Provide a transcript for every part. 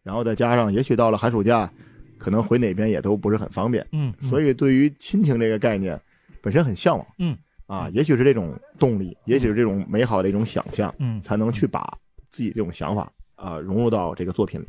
然后再加上也许到了寒暑假，可能回哪边也都不是很方便，所以对于亲情这个概念本身很向往，也许是这种动力，也许是这种美好的一种想象，才能去把自己这种想法融入到这个作品里。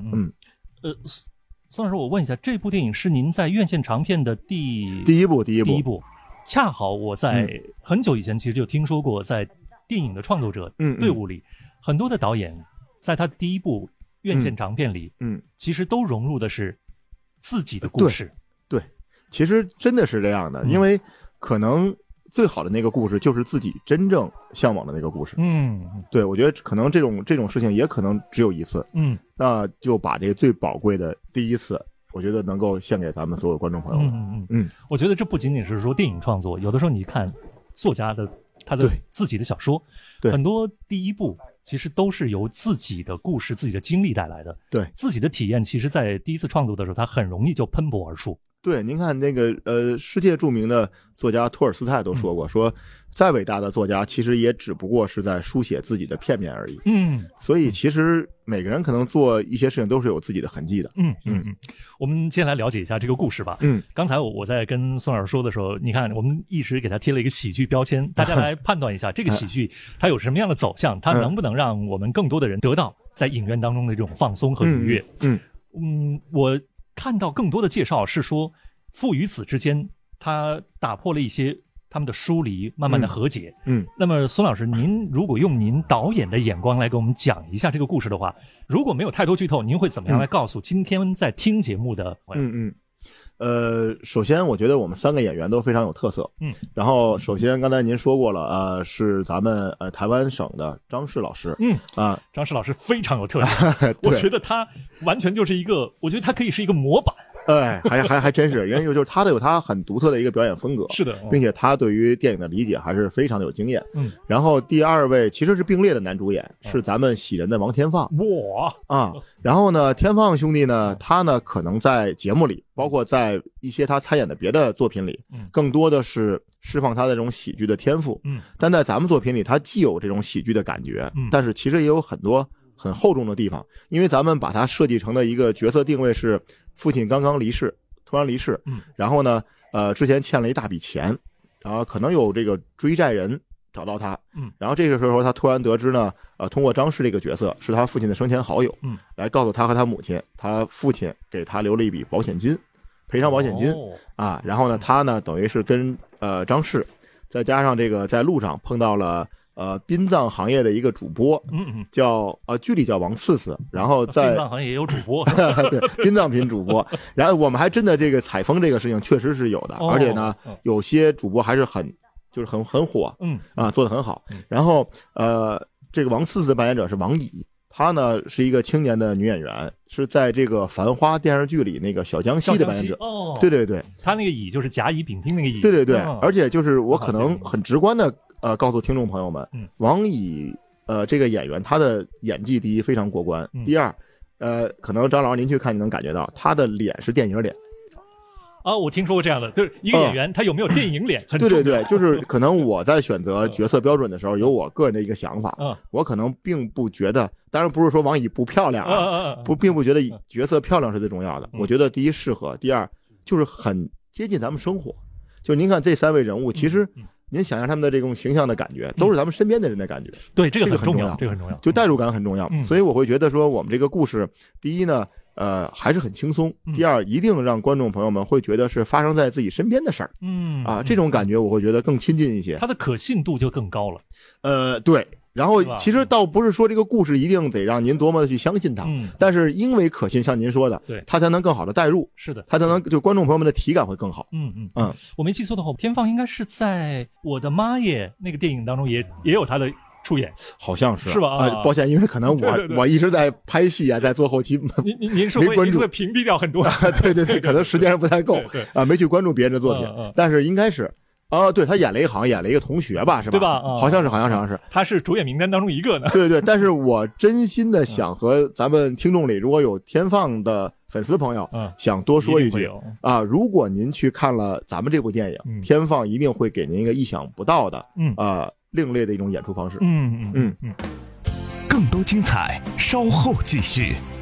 宋老师，我问一下，这部电影是您在院线长片的第一部。恰好我在很久以前其实就听说过，在电影的创作者队伍里，很多的导演在他的第一部院线长片里，其实都融入的是自己的故事。 对，其实真的是这样的，因为可能最好的那个故事就是自己真正向往的那个故事。对，我觉得可能这种事情也可能只有一次。那就把这个最宝贵的第一次，我觉得能够献给咱们所有观众朋友们。 我觉得这不仅仅是说电影创作，有的时候你看作家的他的自己的小说，很多第一部其实都是由自己的故事、自己的经历带来的。对，自己的体验，其实在第一次创作的时候，他很容易就喷薄而出。 对，您看那个世界著名的作家托尔斯泰都说过，说再伟大的作家其实也只不过是在书写自己的片面而已。所以其实每个人可能做一些事情都是有自己的痕迹的。 我们接下来了解一下这个故事吧。刚才我在跟宋老师说的时候，你看我们一直给他贴了一个喜剧标签，大家来判断一下这个喜剧它有什么样的走向，它能不能让我们更多的人得到在影院当中的这种放松和愉悦。我看到更多的介绍是说，父与子之间他打破了一些他们的疏离，慢慢的和解。那么孙老师，您如果用您导演的眼光来给我们讲一下这个故事的话，如果没有太多剧透，您会怎么样来告诉今天在听节目的朋友？ 首先我觉得我们3个演员都非常有特色。然后首先刚才您说过了，是咱们台湾省的张氏老师。 张氏老师非常有特色，我觉得他完全就是一个，我觉得他可以是一个模板。 还真是，因为就是他有他很独特的一个表演风格。是的，并且他对于电影的理解还是非常的有经验。然后第2位其实是并列的男主演，是咱们喜人的王天放。然后呢，天放兄弟呢，他呢可能在节目里，包括在一些他参演的别的作品里，更多的是释放他的这种喜剧的天赋。但在咱们作品里，他既有这种喜剧的感觉，但是其实也有很多很厚重的地方，因为咱们把他设计成的一个角色定位是父亲刚刚离世，突然离世，然后呢，之前欠了一大笔钱，然后可能有这个追债人找到他，然后这个时候他突然得知呢，通过张氏这个角色是他父亲的生前好友，来告诉他和他母亲，他父亲给他留了一笔保险金，赔偿保险金然后呢，他呢等于是跟张氏，再加上这个在路上碰到了殡葬行业的一个主播，叫剧里叫王次次，然后在殡葬行业也有主播， 对，殡葬品主播。然后我们还真的这个采风这个事情确实是有的，而且呢，有些主播还是很火，做得很好。然后这个王次次的扮演者是王乙，她呢是一个青年的女演员，是在这个《繁花》电视剧里那个小江西的扮演者。对， 她那个乙就是甲乙丙丁那个乙。 对，而且就是我可能很直观的告诉听众朋友们，王乙这个演员他的演技第一非常过关，第二可能张老师您去看你能感觉到他的脸是电影脸。 我听说过这样的，就是一个演员他有没有电影脸很重要。 对，就是可能我在选择角色标准的时候有我个人的一个想法，我可能并不觉得，当然不是说王乙不漂亮并不觉得角色漂亮是最重要的。我觉得第一适合，第二就是很接近咱们生活。就您看这3位人物，其实您想象他们的这种形象的感觉，都是咱们身边的人的感觉。 对，这个很重要，这个很重要， 就代入感很重要。所以我会觉得说，我们这个故事，第一呢，还是很轻松。第二，一定让观众朋友们会觉得是发生在自己身边的事儿。这种感觉我会觉得更亲近一些， 它的可信度就更高了。 对。然后其实倒不是说这个故事一定得让您多么的去相信它，但是因为可信，像您说的，对，它才能更好的代入。是的，它才能就观众朋友们的体感会更好。 我没记错的话，天放应该是在《我的妈耶》那个电影当中也有他的出演， 好像是吧？ 抱歉，因为可能我一直在拍戏在做后期， 您是会屏蔽掉很多。 对，可能时间不太够没去关注别人的作品，但是应该是。对，他演了一个同学吧，是吧？ 对吧？ 好像是， 他是主演名单当中一个呢。 对，但是我真心的想和咱们听众里如果有天放的粉丝朋友，想多说一句如果您去看了咱们这部电影，天放一定会给您一个意想不到的另类的一种演出方式。 更多精彩稍后继续。